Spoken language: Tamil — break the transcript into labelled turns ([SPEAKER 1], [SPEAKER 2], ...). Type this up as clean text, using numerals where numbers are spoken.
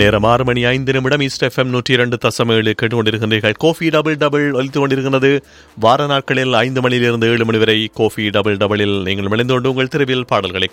[SPEAKER 1] நேரம் 6:05 ஈஸ்ட் எஃப்எம் 102.7 கேட்டுக்கொண்டிருக்கின்றீர்கள். கோஃபி டபுள் டபுள் ஒலித்துக் கொண்டிருக்கிறது. வார நாட்களில் 5 மணியிலிருந்து 7 மணி வரை கோஃபி டபுள் டபுளில் நீங்கள் இணைந்து கொண்டு உங்கள் தெருவில் பாடல்களை